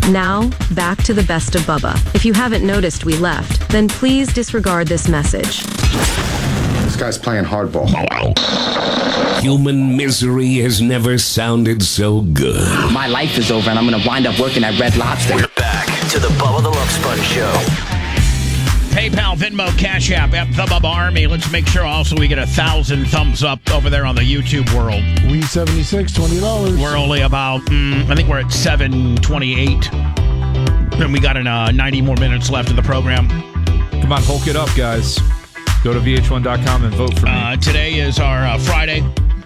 Now, back to the best of Bubba. If you haven't noticed we left, then please disregard this message. This guy's playing hardball. Human misery has never sounded so good. My life is over and I'm going to wind up working at Red Lobster. We're back to the Bubba the Love Sponge Show. PayPal, Venmo, Cash App, the Bubba Army. Let's make sure also we get 1,000 thumbs up over there on the YouTube world. We 76, $20. We're only about, I think we're at 7:28. And we got 90 more minutes left of the program. Come on, Hulk it up, guys. Go to VH1.com and vote for me. Today is our Friday.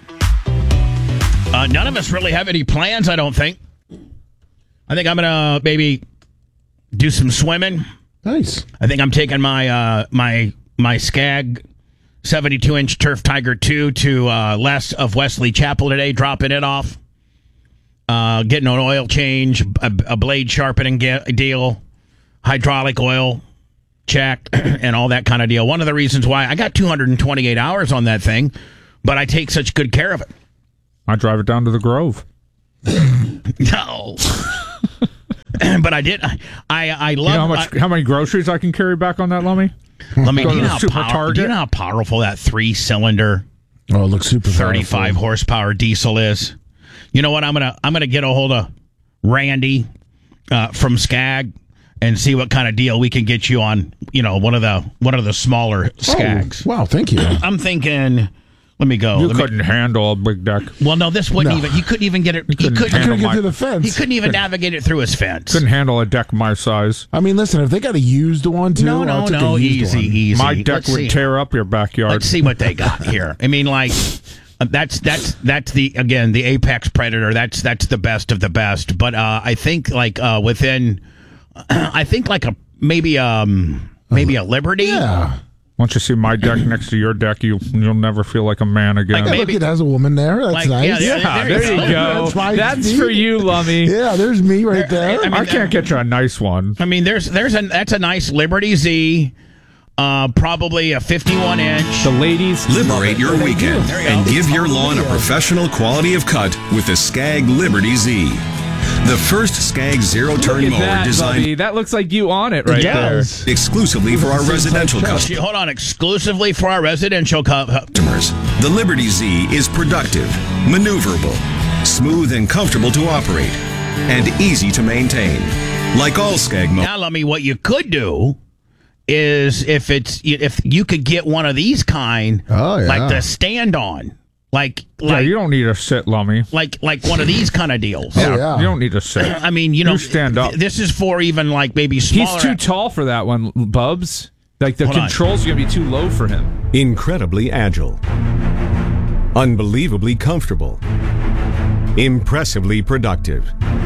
None of us really have any plans, I don't think. I think I'm going to maybe do some swimming. Nice. I think I'm taking my my Skag 72-inch Turf Tiger 2 to Les of Wesley Chapel today, dropping it off. Getting an oil change, a blade sharpening deal, hydraulic oil check, and all that kind of deal. One of the reasons why I got 228 hours on that thing, but I take such good care of it. I drive it down to the Grove. No. But I did. I love. How many groceries I can carry back on that, Lummy? Let me. Go Do to you, the Super Target. do you know how powerful that 3-cylinder? Oh, it looks super 35 horsepower diesel is. You know what? I'm gonna get a hold of Randy from Skag and see what kind of deal we can get you on. You know, one of the smaller Skags. Oh, wow, thank you. I'm thinking. Let me go. You couldn't handle a big deck. Well, no, this wouldn't even. He couldn't even get it. He couldn't get to the fence. He couldn't even navigate it through his fence. Couldn't handle a deck my size. I mean, listen, if they got a used one too, no, easy. My deck would tear up your backyard. Let's see what they got here. I mean, like that's the apex predator. That's the best of the best. But I think within, I think maybe a Liberty. Yeah. Once you see my deck next to your deck, you'll never feel like a man again. Look, it has a woman there. That's nice. Yeah, there you go. That's for you, Lummy. Yeah, there's me right there. I can't get you a nice one. I mean, that's a nice Liberty Z. Probably a 51-inch. The ladies Liberate your weekend and give your lawn a professional quality of cut with the Skag Liberty Z. The first Skag zero-turn mower designed... Buddy. That looks like you on it right there. Exclusively for our residential customers. Hold on, exclusively for our residential customers. The Liberty Z is productive, maneuverable, smooth and comfortable to operate, and easy to maintain. Like all Skag mowers... Now, Lummy, what you could do is if you could get one of these kind, like the stand-on. Like you don't need to sit, Lummy. Like one of these kind of deals. Yeah, you don't need to sit. I mean, you stand up. This is for even like maybe smaller. He's too tall for that one, Bubs. Like the controls are gonna be too low for him. Incredibly agile, unbelievably comfortable, impressively productive.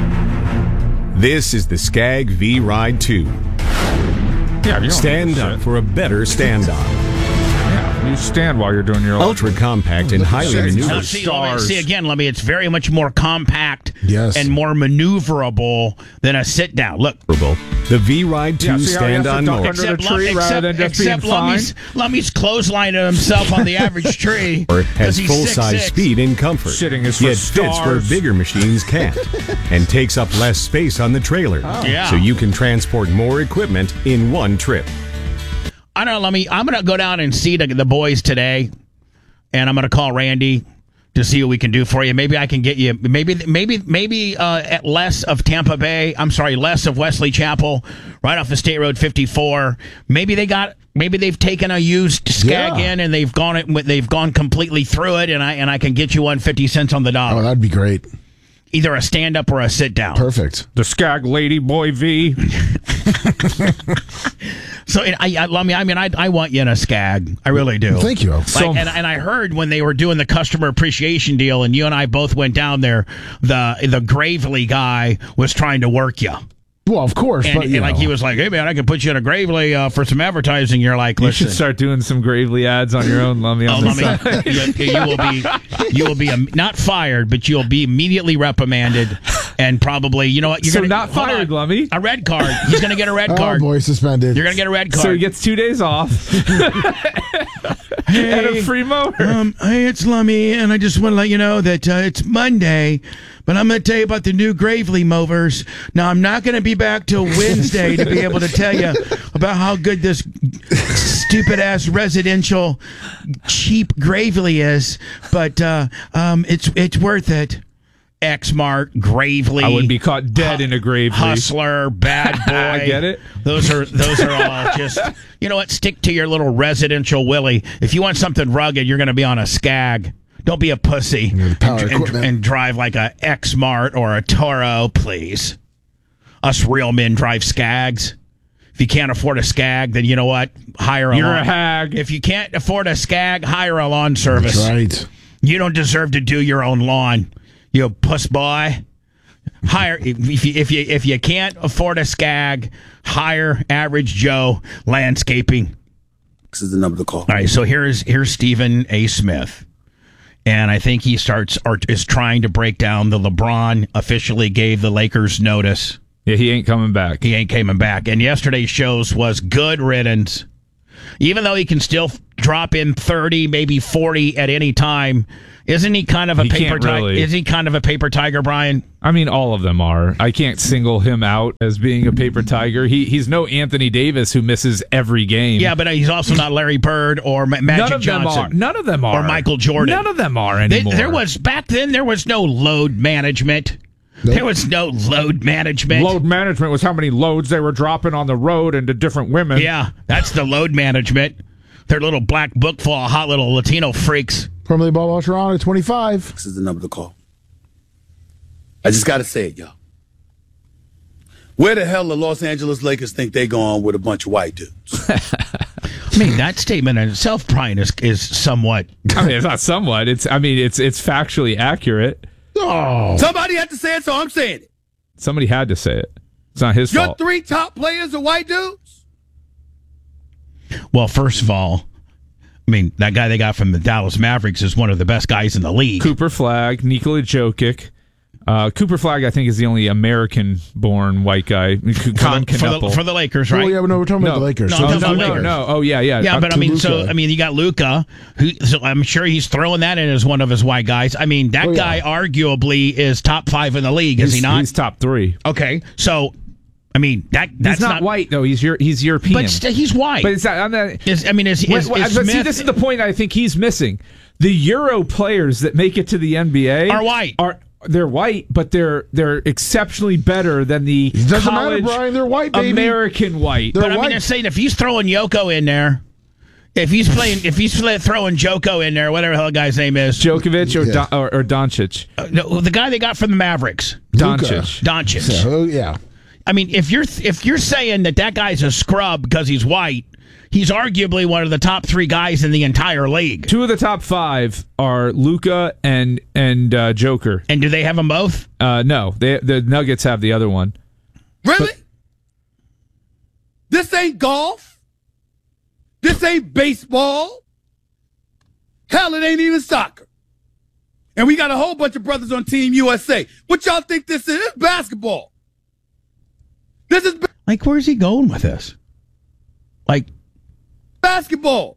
This is the Skag V-Ride 2. Yeah, stand up for a better stand-on. You stand while you're doing your ultra compact and highly maneuverable. See again, Lummy, it's very much more compact and more maneuverable than a sit down. Look, the V-Ride 2 stand-on mower. Except Lummy's clotheslining himself on the average tree. Has full-size speed and comfort. Sitting is for yet fits where bigger machines can't, and takes up less space on the trailer. So you can transport more equipment in one trip. I don't know, Lummy. I'm going to go down and see the boys today, and I'm going to call Randy to see what we can do for you. Maybe I can get you, maybe at less of Tampa Bay. I'm sorry, less of Wesley Chapel, right off of State Road 54. Maybe they've taken a used Skag in and they've gone completely through it, and I can get you 50 cents on the dollar. Oh, that'd be great. Either a stand up or a sit down. Perfect. The Skag Lady Boy V. So I want you in a Skag. I really do. Thank you. And I heard when they were doing the customer appreciation deal, and you and I both went down there, the Gravely guy was trying to work you. Well, of course, and he was like, "Hey man, I can put you in a Gravely for some advertising." You're like, "Listen, you should start doing some Gravely ads on your own, Lummy." You will be not fired, but you'll be immediately reprimanded, and probably you're not fired, Lummy. A red card. He's going to get a red card. Oh boy, suspended. You're going to get a red card. So he gets 2 days off. Hey, and a free motor. Hey, it's Lummy, and I just want to let you know that it's Monday, But I'm going to tell you about the new Gravely Movers. Now, I'm not going to be back till Wednesday to be able to tell you about how good this stupid-ass residential cheap Gravely is, but it's worth it. X-Mart, Gravely. I would be caught dead in a Gravely. Hustler, Bad Boy. I get it. Those are all just, you know what? Stick to your little residential Willie. If you want something rugged, you're going to be on a Skag. Don't be a pussy and drive like a X-Mart or a Toro, please. Us real men drive Skags. If you can't afford a Skag, then you know what? Hire a You're lawn. a hag. If you can't afford a Skag, hire a lawn service. That's right. You don't deserve to do your own lawn, you puss boy. Hire if you can't afford a Skag, hire Average Joe Landscaping. This is the number to call. All right, so here's Stephen A. Smith, and I think he is trying to break down the LeBron officially gave the Lakers notice. Yeah, he ain't coming back. He ain't coming back, and yesterday's shows was good riddance. Even though he can still drop in 30, maybe 40 at any time. Isn't he kind of a paper tiger? Is he kind of a paper tiger, Brian? I mean, all of them are. I can't single him out as being a paper tiger. He's no Anthony Davis who misses every game. Yeah, but he's also not Larry Bird or Magic Johnson. None of them are. Or Michael Jordan. None of them are anymore. Back then there was no load management. Nope. There was no load management. Load management was how many loads they were dropping on the road into different women. Yeah, that's the load management. Their little black book full of hot little Latino freaks. Formerly Bob Osharon at 25. This is the number to call. I just got to say it, y'all. Where the hell the Los Angeles Lakers think they going with a bunch of white dudes? I mean, that statement in itself, Brian, is somewhat. I mean, it's not somewhat. It's factually accurate. Oh, somebody had to say it, so I'm saying it. Somebody had to say it. It's not his fault. Your 3 top players are white dudes? Well, first of all, I mean, that guy they got from the Dallas Mavericks is one of the best guys in the league. Cooper Flagg, Nikola Jokic. Cooper Flagg, I think, is the only American-born white guy. For the Lakers, right? Well, yeah, but no, we're talking about the Lakers. No. Oh, yeah. Yeah, but I mean, you got Luka, so I'm sure he's throwing that in as one of his white guys. I mean, that guy arguably is top 5 in the league, is he not? He's top 3. Okay, so I mean that's he's not white though. He's European, but he's white. But it's not. See, this is the point I think he's missing. The Euro players that make it to the NBA are white. They're white, but they're exceptionally better than the college Brian, they're white, baby. American white. But I mean, I'm saying if he's throwing Yoko in there, if he's throwing Joko in there, whatever the hell the guy's name is, Djokovic or Doncic, the guy they got from the Mavericks, Doncic. So, yeah. I mean, if you're saying that guy's a scrub because he's white, he's arguably one of the top 3 guys in the entire league. 2 of the top 5 are Luka and Joker. And do they have them both? No, the Nuggets have the other one. Really? This ain't golf. This ain't baseball. Hell, it ain't even soccer. And we got a whole bunch of brothers on Team USA. What y'all think this is? It's basketball. This is like, where's he going with this? Like, basketball.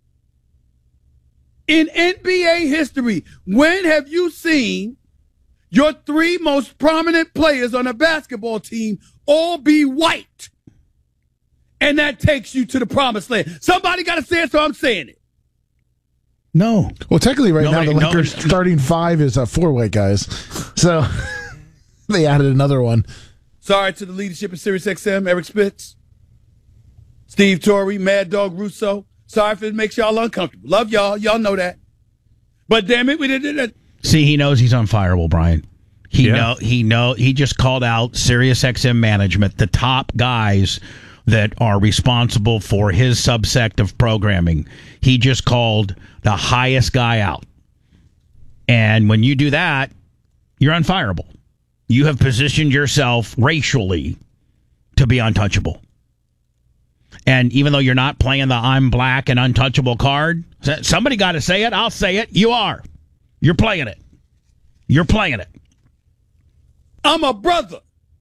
In NBA history, when have you seen your 3 most prominent players on a basketball team all be white? And that takes you to the promised land. Somebody got to say it, so I'm saying it. No. Well, technically now the Lakers starting 5 is 4 white guys. So they added another one. Sorry to the leadership of SiriusXM, Eric Spitz, Steve Torrey, Mad Dog Russo. Sorry if it makes y'all uncomfortable. Love y'all. Y'all know that. But damn it, we did it. See, he knows he's unfireable, Brian. He just called out SiriusXM management, the top guys that are responsible for his subsect of programming. He just called the highest guy out. And when you do that, you're unfireable. You have positioned yourself racially to be untouchable. And even though you're not playing the I'm black and untouchable card, somebody got to say it. I'll say it. You are. You're playing it. You're playing it. I'm a brother.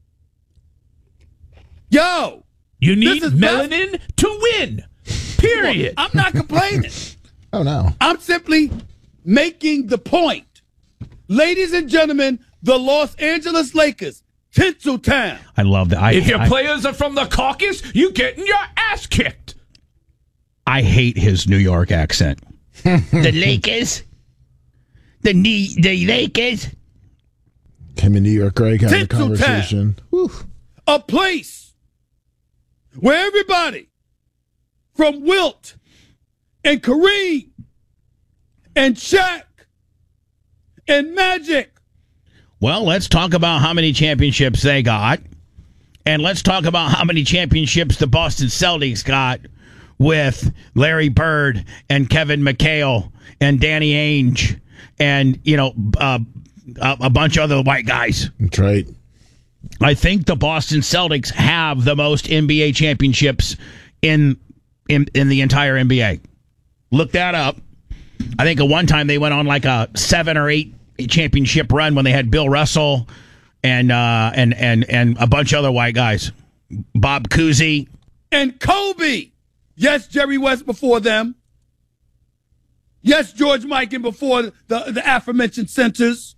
Yo. You need melanin to win. Period. I'm not complaining. Oh, no. I'm simply making the point. Ladies and gentlemen, the Los Angeles Lakers, Tinseltown. I love that. If your players are from the caucus, you getting your ass kicked. I hate his New York accent. The Lakers. The Lakers. Him in New York, Greg, having a Tinseltown. conversation. Whew. A place where everybody from Wilt and Kareem and Shaq and Magic. Well, let's talk about how many championships they got. And let's talk about how many championships the Boston Celtics got with Larry Bird and Kevin McHale and Danny Ainge and, a bunch of other white guys. That's right. I think the Boston Celtics have the most NBA championships in the entire NBA. Look that up. I think at one time they went on like a 7 or 8 championship run when they had Bill Russell and a bunch of other white guys. Bob Cousy. And Kobe. Yes, Jerry West before them. Yes, George Mikan before the aforementioned centers.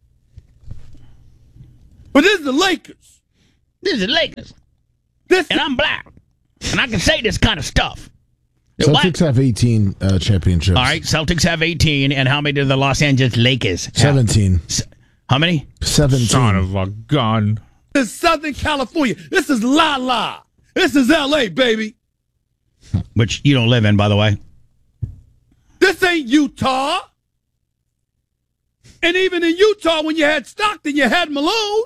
But this is the Lakers. This is the Lakers. And I'm black. And I can say this kind of stuff. Celtics have 18 championships. All right, Celtics have 18. And how many do the Los Angeles Lakers have? 17. How many? 17. Son of a gun. This is Southern California. This is La La. This is L.A., baby. Which you don't live in, by the way. This ain't Utah. And even in Utah, when you had Stockton, you had Malone.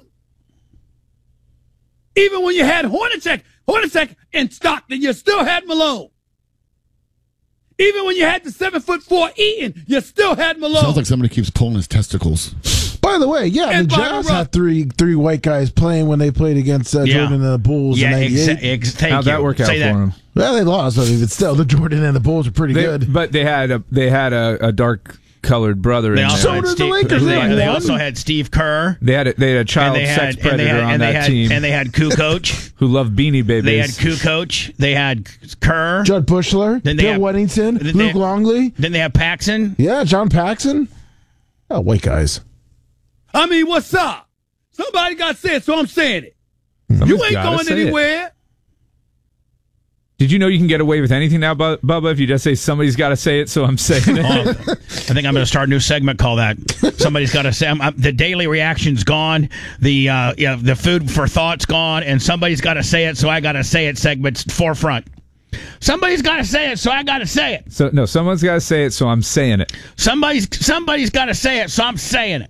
Even when you had Hornacek and Stockton, you still had Malone. Even when you had the 7'4" Eaton, you still had Malone. Sounds like somebody keeps pulling his testicles. By the way, yeah, And the Byron Jazz Ruff. had three white guys playing when they played against Jordan and the Bulls in 98. Thank How'd you. that work out Say for that. them? Well, they lost, but still, the Jordan and the Bulls are pretty good. But they had a dark colored brother. They in also there. had did the Steve, Lakers. they They also won. had Steve Kerr. They had a child sex predator on that team And they had Kukoc. who loved Beanie Babies. They had Kukoc. They had Kerr. Judd Bushler, Then they Bill have- Weddington, then they Luke have- Longley. Then they had Paxson. Yeah, John Paxson. Oh, white guys. I mean, what's up? Somebody got to say it, so I'm saying it. Somebody's You ain't gotta going say it. anywhere. Did you know you can get away with anything now, Bubba, if you just say somebody's got to say it, so I'm saying it? I think I'm going to start a new segment called that. Somebody's got to say the daily reaction's gone, the food for thought's gone, and somebody's got to say it, so I got to say it. Segment's forefront. Somebody's got to say it, so I got to say it. So no, someone's got to say it, so I'm saying it. Somebody's got to say it, so I'm saying it.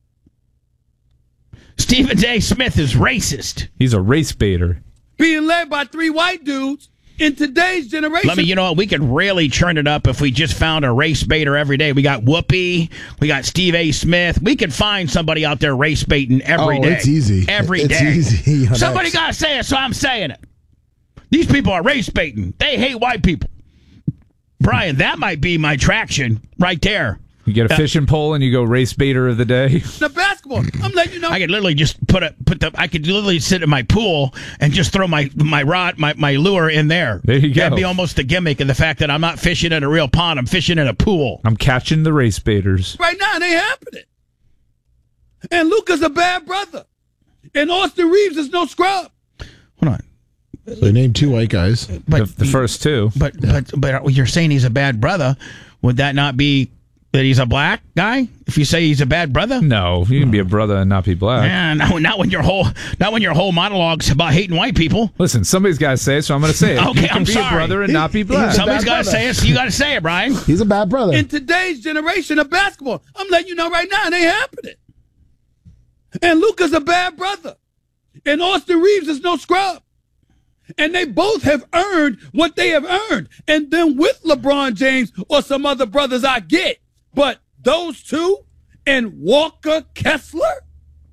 Stephen A. Smith is racist. He's a race baiter. Being led by 3 white dudes in today's generation. You know what? We could really churn it up if we just found a race baiter every day. We got Whoopi. We got Steve A. Smith. We could find somebody out there race baiting every day. It's easy. Every day. It's easy. Somebody got to say it, so I'm saying it. These people are race baiting. They hate white people. Brian, that might be my traction right there. You get a fishing pole and you go race baiter of the day. The basketball. I'm letting you know. I could literally just I could literally sit in my pool and just throw my rod, my lure in there. There you go. That'd be almost the gimmick of the fact that I'm not fishing in a real pond. I'm fishing in a pool. I'm catching the race baiters. Right now, it ain't happening. And Luka's a bad brother. And Austin Reeves is no scrub. Hold on. They named 2 white guys. But The first two. But you're saying he's a bad brother. Would that not be that he's a black guy? If you say he's a bad brother? No, you can be a brother and not be black. Man, not when your whole monologue's about hating white people. Listen, somebody's got to say it, so I'm going to say it. Okay, you can I'm be sorry. a brother and not be black. He's a Somebody's bad got to brother. say it. So you got to say it, Brian. He's a bad brother. In today's generation of basketball, I'm letting you know right now, it ain't happening. And Luka's a bad brother. And Austin Reeves is no scrub. And they both have earned what they have earned. And then with LeBron James or some other brothers, I get. But those two and Walker Kessler,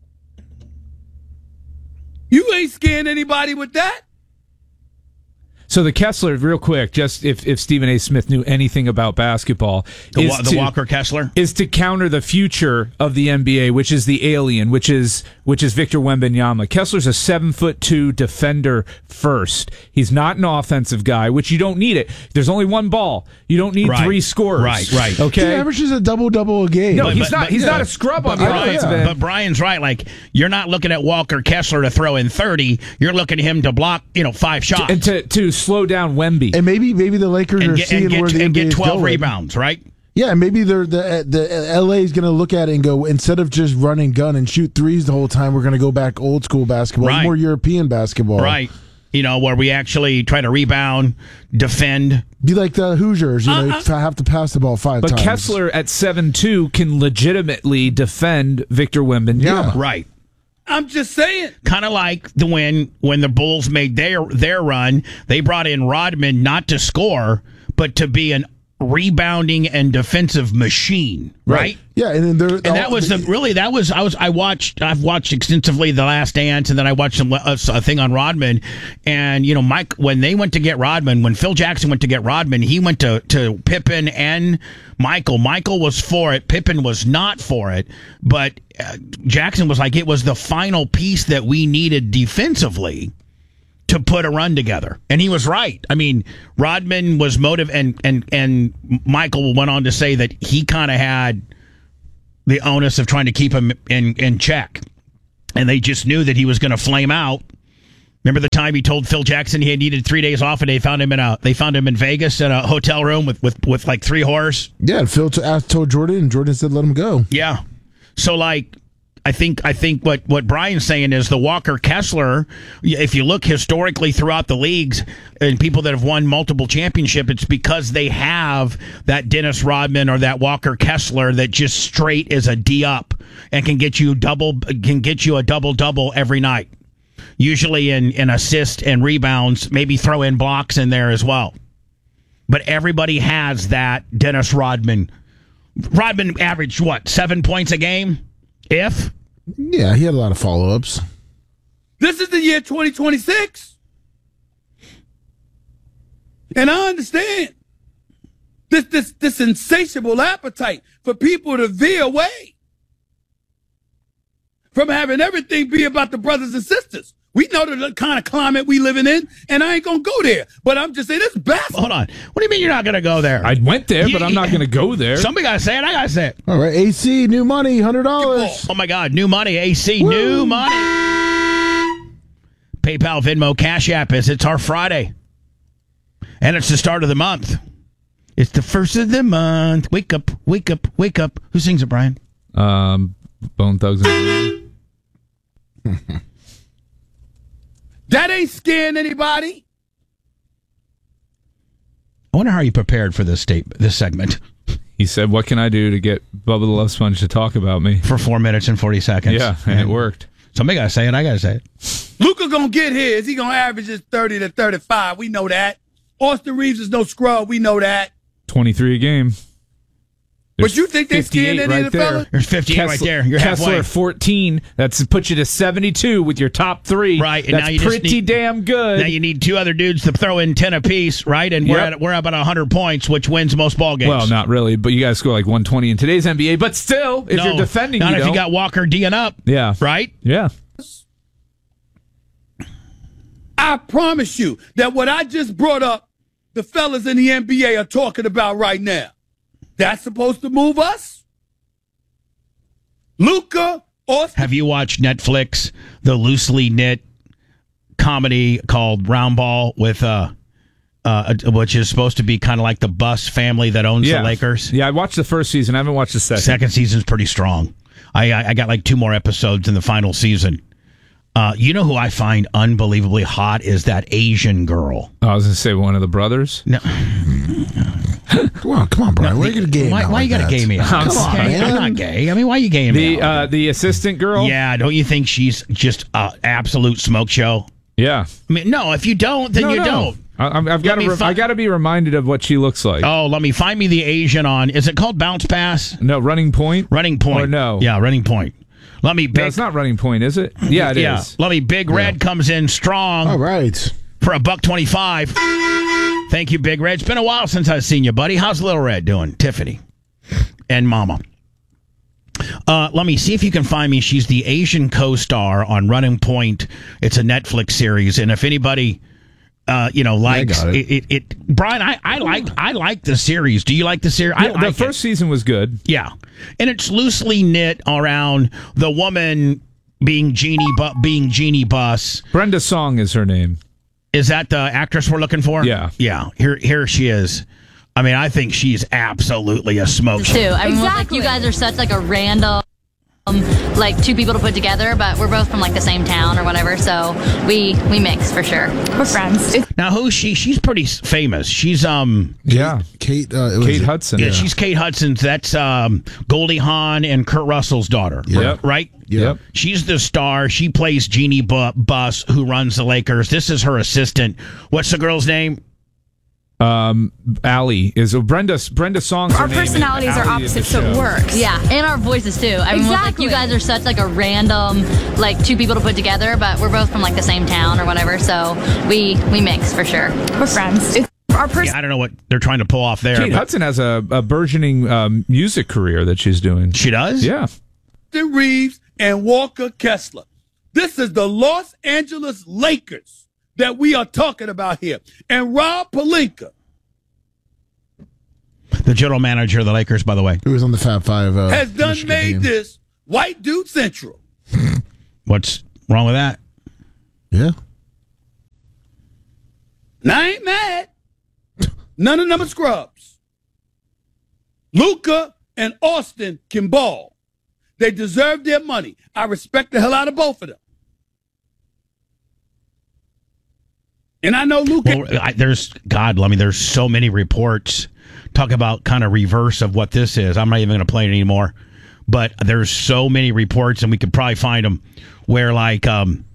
you ain't scaring anybody with that. So the Kessler, real quick, just if Stephen A. Smith knew anything about basketball, The Walker Kessler is to counter the future of the NBA, which is the alien, which is Victor Wembanyama. Kessler's a 7'2" defender first. He's not an offensive guy, which you don't need it. There's only one ball. You don't need three scorers. Right. Okay. He averages a double a game. No, he's not a scrub on the offensive end. But Brian's right. Like, you're not looking at Walker Kessler to throw in 30. You're looking at him to block, 5 shots. And to slow down Wemby. And maybe the Lakers are seeing where the NBA get is 12 going. rebounds, right? Yeah, and maybe the LA is going to look at it and go, instead of just run and gun and shoot threes the whole time, we're going to go back old school basketball, Right. more European basketball. Right. Where we actually try to rebound, defend. Be like the Hoosiers, you have to pass the ball 5 But times. Kessler at 7'2" can legitimately defend Victor Wembanyama. Yeah. Right. I'm just saying. Kind of like when the Bulls made their run, they brought in Rodman not to score, but to be an rebounding and defensive machine, right? Yeah, and then I've watched extensively The Last Dance, and then I watched a thing on Rodman, and Mike, when they went to get Rodman, when Phil Jackson went to get Rodman, he went to Pippen and Michael. Michael was for it, Pippen was not for it, but Jackson was like, it was the final piece that we needed defensively to put a run together. And he was right. I mean, Rodman was and Michael went on to say that he kind of had the onus of trying to keep him in check. And they just knew that he was going to flame out. Remember the time he told Phil Jackson he had needed 3 days off, and they found him in Vegas in a hotel room with like 3 whores? Yeah, and Phil told Jordan, and Jordan said let him go. Yeah. So, like, I think what Brian's saying is the Walker Kessler, if you look historically throughout the leagues and people that have won multiple championships, it's because they have that Dennis Rodman or that Walker Kessler that just straight is a D up and can get you a double every night. Usually in assist and rebounds, maybe throw in blocks in there as well. But everybody has that Dennis Rodman. Rodman averaged 7 points a game? Yeah, he had a lot of follow-ups. This is the year 2026. And I understand this insatiable appetite for people to veer away from having everything be about the brothers and sisters. We know the kind of climate we living in, and I ain't going to go there. But I'm just saying, this is baffling. Hold on. What do you mean you're not going to go there? I went there, but I'm not going to go there. Somebody got to say it. I got to say it. All right, AC, new money, $100. Oh, my God. New money. AC, new money. PayPal, Venmo, Cash App it's our Friday. And it's the start of the month. It's the first of the month. Wake up, wake up, wake up. Who sings it, Brian? Bone Thugs and That ain't scaring anybody. I wonder how you prepared for this segment. He said, what can I do to get Bubba the Love Sponge to talk about me? For 4 minutes and 40 seconds. Yeah, and it worked. Somebody got to say it. I got to say it. Luka gonna get his. He gonna average his 30 to 35. We know that. Austin Reeves is no scrub. We know that. 23 a game. But you think they scared any of the fellas? There's 58 right there. You're Kessler halfway. 14. That's puts you to 72 with your top 3. Right, and that's now you pretty just need, damn good. Now you need 2 other dudes to throw in 10 apiece, right? And we're about 100 points, which wins most ball games. Well, not really, but you guys score like 120 in today's NBA. But still, if you're defending, not you if don't. you got Walker D'ing up. Yeah, right. Yeah. I promise you that what I just brought up, the fellas in the NBA are talking about right now. That's supposed to move us? Luka, Austin. Have you watched Netflix, the loosely knit comedy called Round Ball with which is supposed to be kind of like the Buss family that owns the Lakers? Yeah, I watched the first season. I haven't watched the second. Second season's pretty strong. I got like 2 more episodes in the final season. You know who I find unbelievably hot is that Asian girl. I was going to say one of the brothers. No. Come on, Brian. Why are you going to gay me? Why you got to gay me? I'm not gay. I mean, why are you gaying me? The assistant girl? Yeah, don't you think she's just an absolute smoke show? Yeah. I mean, no, if you don't, then you don't. I got to be reminded of what she looks like. Oh, let me find me the Asian on. Is it called Bounce Pass? No, Running Point? Running Point. Or no? Yeah, Running Point. Let me big. No, it's not Running Point, is it? Yeah, it is. Let me Big Red comes in strong. All right. for $1.25. Thank you, Big Red. It's been a while since I've seen you, buddy. How's Little Red doing? Tiffany and Mama. Let me see if you can find me. She's the Asian co-star on Running Point. It's a Netflix series, and if anybody, likes it. Brian, I like the series. Do you like the series? Yeah, the first season was good. Yeah, and it's loosely knit around the woman being Jeannie Buss. Brenda Song is her name. Is that the actress we're looking for? Yeah. Yeah. Here she is. I mean, I think she's absolutely a smoke show. Too. I mean, like, you guys are such like a random, like two people to put together, but we're both from like the same town or whatever, so we mix for sure. We're friends. Now, who's she? She's pretty famous. She's Kate Hudson. Yeah, she's Kate Hudson. That's Goldie Hawn and Kurt Russell's daughter. Yep. Right? Yep. She's the star. She plays Jeannie Buss, who runs the Lakers. This is her assistant. What's the girl's name? Allie is Brenda Song's Our her name, personalities are opposite, so it works. Yeah, and our voices too. I mean, like, you guys are such like a random, like two people to put together, but we're both from like the same town or whatever, so we mix for sure. We're friends. I don't know what they're trying to pull off there. Kate Hudson has a burgeoning music career that she's doing. She does? Yeah. Reeves and Walker Kessler. This is the Los Angeles Lakers that we are talking about here. And Rob Pelinka, the general manager of the Lakers, by the way, who was on the Fab Five, has done Michigan made team. this white dude central. What's wrong with that? Yeah. Now, I ain't mad. None of them are scrubs. Luka and Austin can ball. They deserve their money. I respect the hell out of both of them. And I know Luka. Well, there's so many reports talk about kind of reverse of what this is. I'm not even going to play it anymore. But there's so many reports, and we could probably find them, where like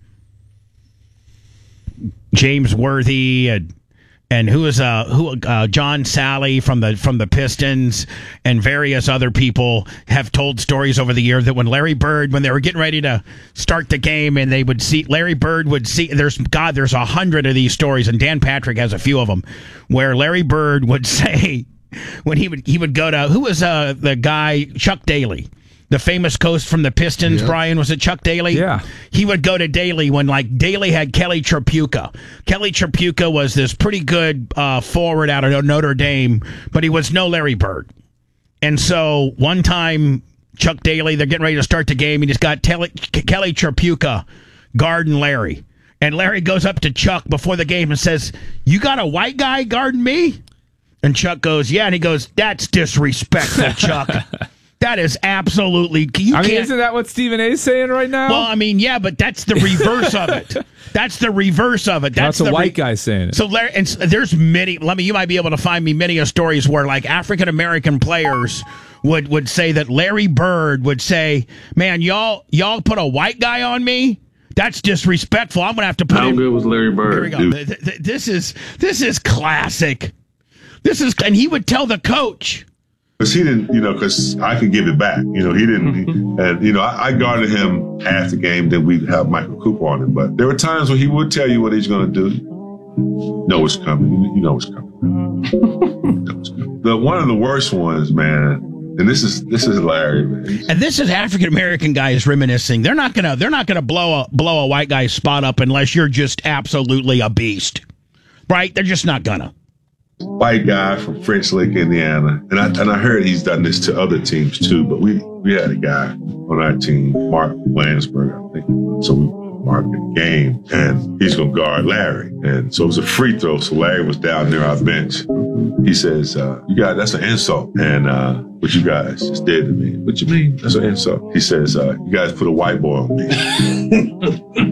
James Worthy and John Sally from the Pistons and various other people have told stories over the year that when they were getting ready to start the game and they would see Larry Bird would see there's 100 of these stories, and Dan Patrick has a few of them, where Larry Bird would say when he would go to, who was the guy, Chuck Daly, the famous coach from the Pistons, Yep. Brian, was it Chuck Daly? Yeah. He would go to Daly when, like, Daly had Kelly Tripucka. Kelly Tripucka was this pretty good forward out of Notre Dame, but he was no Larry Bird. And so one time, Chuck Daly, they're getting ready to start the game, and he's got Kelly Tripucka guarding Larry. And Larry goes up to Chuck before the game and says, "You got a white guy guarding me?" And Chuck goes, "Yeah." And he goes, "That's disrespectful, Chuck." That is absolutely. Isn't that what Stephen A. is saying right now? Well, I mean, yeah, but that's the reverse of it. That's the reverse of it. That's a white guy saying it. So Larry, and there's many. You might be able to find me many stories where like African American players would say that Larry Bird would say, "Man, y'all put a white guy on me. That's disrespectful. I'm gonna have to put." How good was Larry Bird? Here we go. This is classic. And he would tell the coach. Because he didn't, because I could give it back. He didn't. And, I guarded him half the game, then we'd have Michael Cooper on him. But there were times when he would tell you what he's going to do. You know it's coming. You know it's coming. One of the worst ones, man, and this is hilarious, man. And this is African American guys reminiscing. They're not gonna blow a white guy's spot up unless you're just absolutely a beast. Right? They're just not gonna. White guy from French Lick, Indiana, and I heard he's done this to other teams too. But we had a guy on our team, Mark Lansberg, I think. So we marked the game, and he's gonna guard Larry, and so it was a free throw. So Larry was down near our bench. He says, "You guys, that's an insult." And what you guys just did to me? What you mean? That's an insult. He says, "You guys put a white boy on me."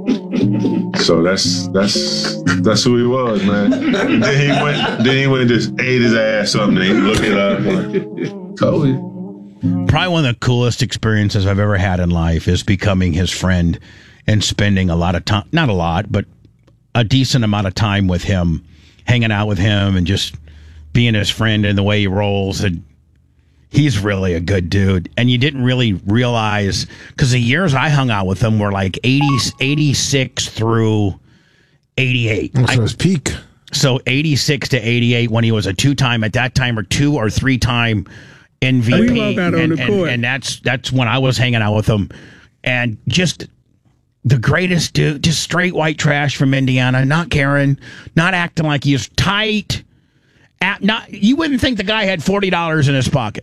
So that's who he was, man. Then he went and just ate his ass something. He looked it up. Told you. Probably one of the coolest experiences I've ever had in life is becoming his friend and spending a lot of time, not a lot, but a decent amount of time with him, hanging out with him and just being his friend and the way he rolls. And he's really a good dude. And you didn't really realize, because the years I hung out with him were like 86 through 88. So his peak. So 86 to 88 when he was a two-time, at that time, or 2 or 3-time MVP. We walk out on the court. And that's when I was hanging out with him. And just the greatest dude, just straight white trash from Indiana, not caring, not acting like he was tight. You wouldn't think the guy had $40 in his pocket.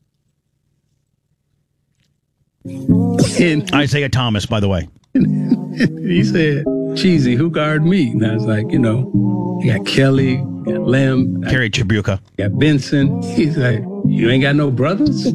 And Isaiah Thomas, by the way. he said, Cheesy, who guard me? And I was like, you got Kelly, got Lim, Kerry Chibuka, got Benson. He's like, you ain't got no brothers?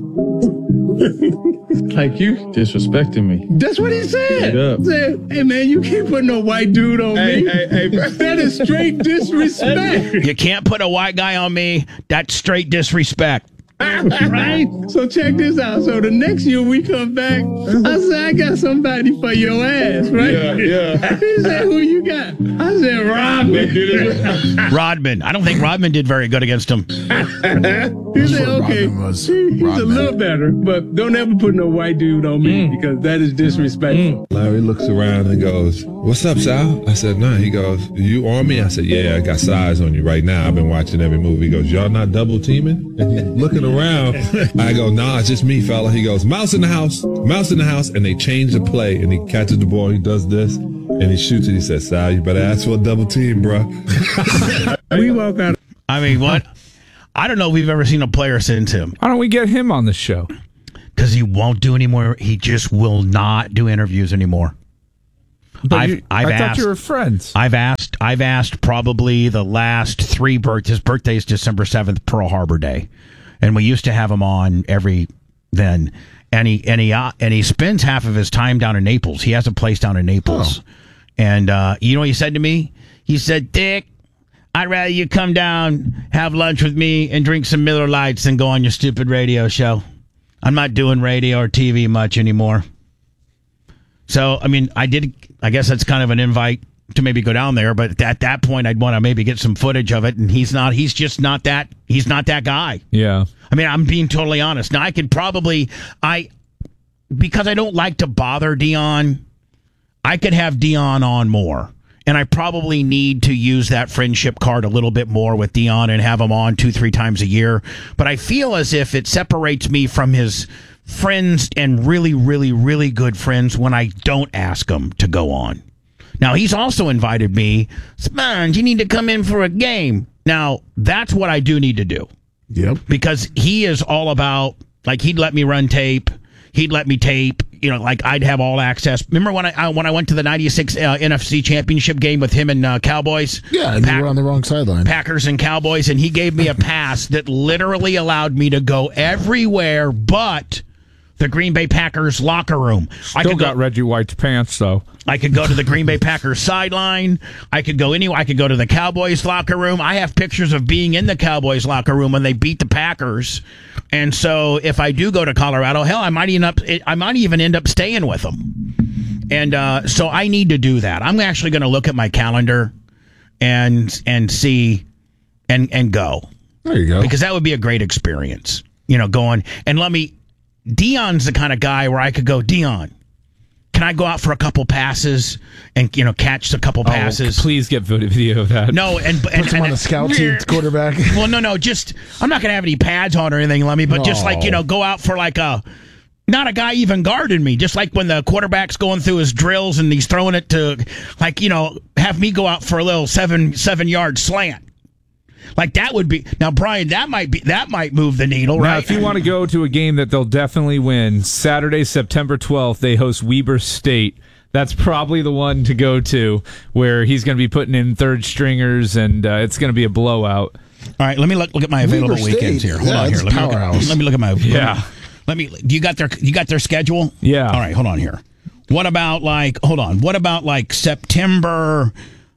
Like you disrespecting me. That's what he said. He said, hey, man, you can't put no white dude on me. Hey, that is straight disrespect. You can't put a white guy on me. That's straight disrespect. Right? So check this out. So the next year we come back, I said, I got somebody for your ass, right? Yeah. He said, who you got? I said, Rodman. Rodman. I don't think Rodman did very good against him. He said, okay, he's a little better, but don't ever put no white dude on me because that is disrespectful. Larry looks around and goes, what's up, Sal? I said, nah. He goes, you on me? I said, yeah, I got size on you right now. I've been watching every movie. He goes, y'all not double teaming? And he's looking around. I go, nah, it's just me, fella. He goes, mouse in the house. And they change the play, and he catches the ball. He does this, and he shoots it. He says, Sal, you better ask for a double team, bro. We walk out. I mean, what? I don't know if we've ever seen a player since him. Why don't we get him on the show? Because he won't do anymore. He just will not do interviews anymore. But I thought you were friends. I've asked probably the last 3 birthdays. His birthday is December 7th, Pearl Harbor Day. And we used to have him on every then. And he spends half of his time down in Naples. He has a place down in Naples. Oh. And you know what he said to me? He said, Dick, I'd rather you come down, have lunch with me, and drink some Miller Lights than go on your stupid radio show. I'm not doing radio or TV much anymore. So, I mean, I guess that's kind of an invite to maybe go down there, but at that point I'd want to maybe get some footage of it, and he's not that guy. Yeah. I mean, I'm being totally honest. Now I could probably, because I don't like to bother Dion, I could have Dion on more. And I probably need to use that friendship card a little bit more with Dion and have him on 2-3 times a year. But I feel as if it separates me from his friends and really, really, really good friends when I don't ask him to go on. Now, he's also invited me, Sponge, you need to come in for a game. Now, that's what I do need to do. Yep. Because he is all about, like, he'd let me run tape. He'd let me tape. Like I'd have all access. Remember when I went to the 96 NFC Championship game with him and Cowboys? Yeah, and you were on the wrong sideline. Packers and Cowboys, and he gave me a pass that literally allowed me to go everywhere but the Green Bay Packers locker room. Still got Reggie White's pants, though. I could go to the Green Bay Packers sideline. I could go anywhere. I could go to the Cowboys locker room. I have pictures of being in the Cowboys locker room when they beat the Packers. And so if I do go to Colorado, hell, I might even end up staying with them. And so I need to do that. I'm actually going to look at my calendar and see and go. There you go. Because that would be a great experience. Going and Dion's the kind of guy where I could go, Dion, can I go out for a couple passes and catch a couple passes? Please get video of that. No, and put him on the scout team quarterback. Well, no, just I'm not going to have any pads on or anything, Lemmy, but just go out for not a guy even guarding me, just like when the quarterback's going through his drills and he's throwing it to have me go out for a little 7-yard slant. Like that would be now, Brian. That might move the needle, right? Now, if you want to go to a game that they'll definitely win, Saturday, September 12th, they host Weber State. That's probably the one to go to, where he's going to be putting in third stringers, and it's going to be a blowout. All right, let me look at my available weekends here. Hold on here. Let me look at my. Yeah. You got their schedule? Yeah. All right, hold on here. What about September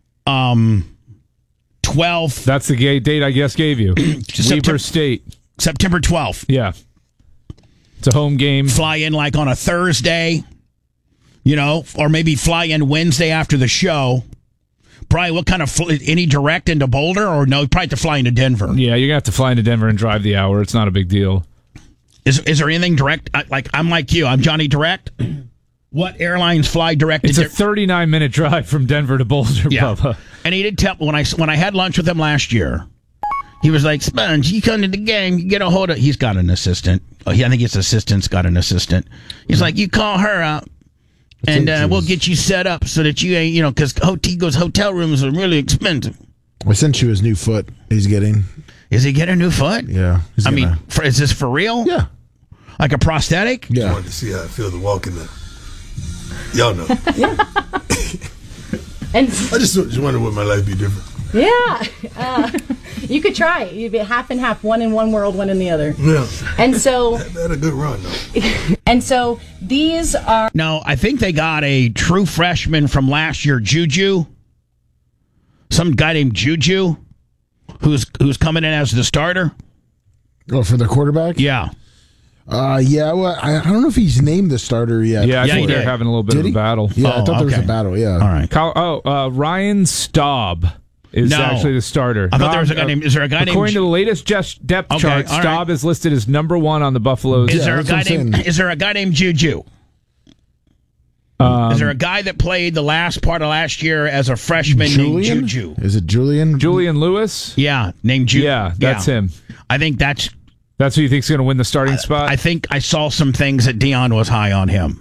12th? That's the date I guess gave you. Weber State. September 12th. Yeah. It's a home game. Fly in on a Thursday, or maybe fly in Wednesday after the show. Brian, what kind of any direct into Boulder, or no? You probably have to fly into Denver. Yeah, you're gonna have to fly into Denver and drive the hour. It's not a big deal. Is there anything direct? I'm like you. I'm Johnny Direct. what airlines fly direct. It's a 39-minute drive from Denver to Boulder, Bubba. And he did tell when I had lunch with him last year. He was like, Sponge, you come to the game, you get a hold of. He's got an assistant. I think his assistant's got an assistant. He's like, you call her up, and we'll get you set up so that you ain't, because Tigo's hotel rooms are really expensive. I sent you his new foot. He's getting. Is he getting a new foot? Yeah. I mean, is this for real? Yeah. Like a prosthetic? Yeah. I wanted to see how it feels to walk in the. Y'all know. Yeah. And I just wonder would my life be different. Yeah. You could try it. You'd be half and half, one in one world, one in the other. Yeah. And so. That had a good run, though. And so these are. No, I think they got a true freshman from last year, Juju. Some guy named Juju, who's coming in as the starter. Oh, for the quarterback? Yeah. Yeah, well, I don't know if he's named the starter yet. Yeah, I think they're having a little bit of a battle. Yeah, I thought there was a battle, yeah. All right. Ryan Staub is actually the starter. I thought there was a guy named... Is there a guy named... According to the latest depth chart, Staub is listed as number 1 on the Buffaloes. Is there a guy named Juju? Is there a guy that played the last part of last year as a freshman named Juju? Is it Julian? Julian Lewis? Yeah, named Juju. Yeah, that's him. I think that's who you think's going to win the starting spot? I think I saw some things that Dion was high on him.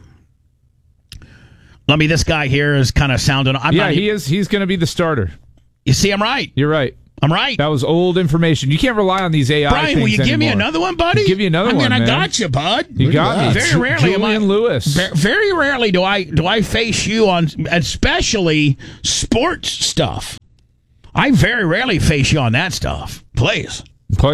This guy here is kind of sounding... he is. He's going to be the starter. You see, I'm right. You're right. I'm right. That was old information. You can't rely on these AI Brian, things will you give me anymore. another one, buddy? I'll give you another one, I man. got you, bud. You got me. Very rarely Julian Lewis. Very rarely do I face you on, especially sports stuff. I very rarely face you on that stuff. Please.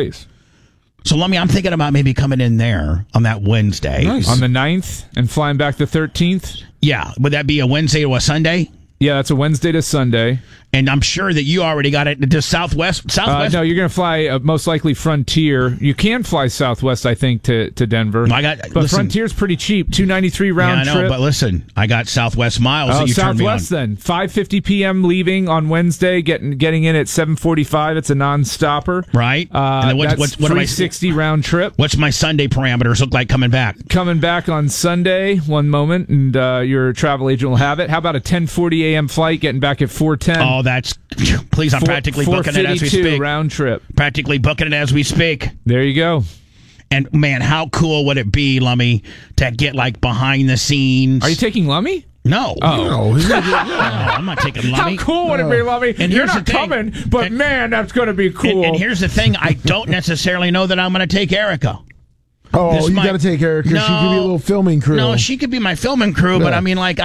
So I'm thinking about maybe coming in there on that Wednesday. Nice. On the 9th and flying back the 13th? Yeah. Would that be a Wednesday to a Sunday? Yeah, that's a Wednesday to Sunday. And I'm sure that you already got it to Southwest. No, you're going to fly most likely Frontier. You can fly Southwest, I think, to Denver. But Frontier's pretty cheap, $293 round trip. I know, but listen, I got Southwest miles that you turned me on. Southwest then, 5:50 p.m. leaving on Wednesday, getting in at 7:45. It's a non-stopper, right? And then that's what 360 round trip. What's my Sunday parameters look like coming back? Coming back on Sunday, one moment, and your travel agent will have it. How about a 10:40 a.m. flight, getting back at 4:10? Oh, that's... Please, I'm practically booking it as we speak. Round trip. Practically booking it as we speak. There you go. And, man, how cool would it be, Lummy, to get, behind the scenes? Are you taking Lummy? No. Oh. No, I'm not taking Lummy. How cool would it be, Lummy? And you're not coming, but, man, that's going to be cool. And here's the thing. I don't necessarily know that I'm going to take Erica. Oh, you got to take Erica. No, she could be a little filming crew. No, she could be my filming crew, but I mean, I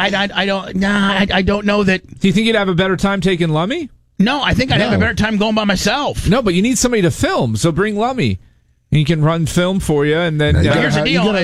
don't know that. Do you think you'd have a better time taking Lummy? No, I think I'd have a better time going by myself. No, but you need somebody to film, so bring Lummy. He can run film for you, and then here's the deal: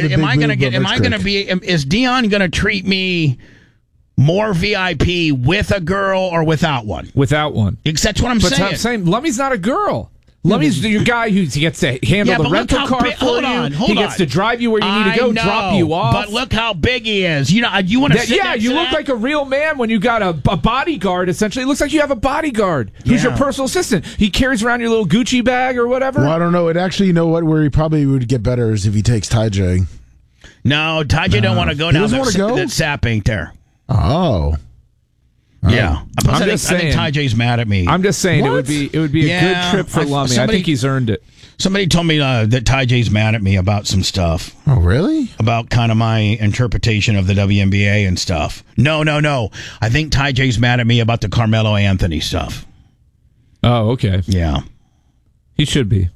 Is Dion going to treat me more VIP with a girl or without one? Without one. That's what I'm saying. I'm saying Lummy's not a girl. Lummy's your guy who gets to handle the rental car for you. He gets to drive you where you need to go, drop you off. But look how big he is. You want to sit Yeah, you look like a real man when you got a bodyguard, essentially. It looks like you have a bodyguard who's your personal assistant. He carries around your little Gucci bag or whatever. Well, I don't know. It actually, you know what, where he probably would get better is if he takes Ty J. No, Ty J don't want to go down that sap ain't there. Oh. Yeah, I think Ty J's mad at me. I'm just saying it would be a good trip for Lummy. I think he's earned it. Somebody told me that Ty J's mad at me about some stuff. Oh, really? About kind of my interpretation of the WNBA and stuff. No. I think Ty J's mad at me about the Carmelo Anthony stuff. Oh, okay. Yeah. He should be.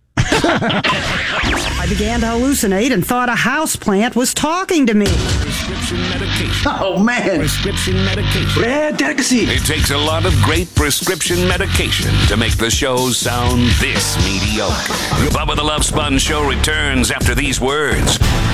I began to hallucinate and thought a houseplant was talking to me. Prescription medication. Oh, man. Prescription medication. Red delicacy. It takes a lot of great prescription medication to make the show sound this mediocre. The Bubba the Love Sponge Show returns after these words.